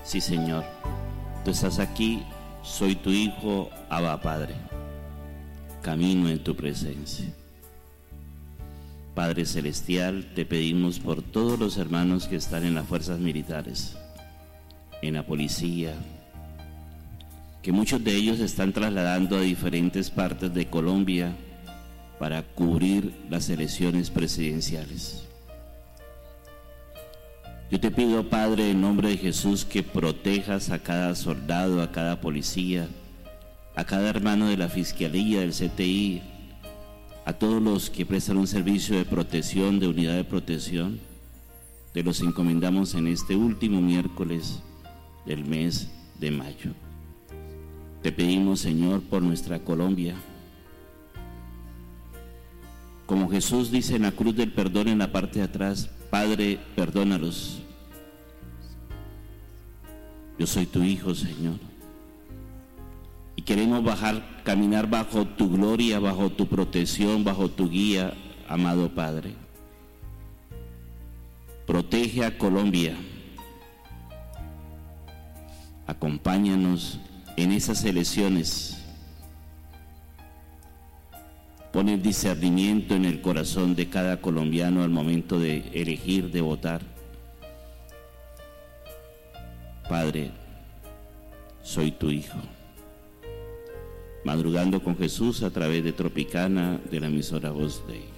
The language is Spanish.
Sí, Señor, tú estás aquí, soy tu hijo, Abba Padre. Camino en tu presencia. Padre Celestial, te pedimos por todos los hermanos que están en las fuerzas militares, en la policía, que muchos de ellos se están trasladando a diferentes partes de Colombia para cubrir las elecciones presidenciales. Yo te pido, Padre, en nombre de Jesús, que protejas a cada soldado, a cada policía, a cada hermano de la Fiscalía, del CTI, a todos los que prestan un servicio de protección, de unidad de protección. Te los encomendamos en este último miércoles del mes de mayo. Te pedimos, Señor, por nuestra Colombia. Como Jesús dice en la cruz del perdón, en la parte de atrás: Padre, perdónalos. Yo soy tu hijo, Señor. Y queremos caminar bajo tu gloria, bajo tu protección, bajo tu guía, amado Padre. Protege a Colombia. Acompáñanos en esas elecciones. Pon el discernimiento en el corazón de cada colombiano al momento de elegir, de votar. Padre, soy tu hijo. Madrugando con Jesús a través de Tropicana, de la emisora Voz Dei.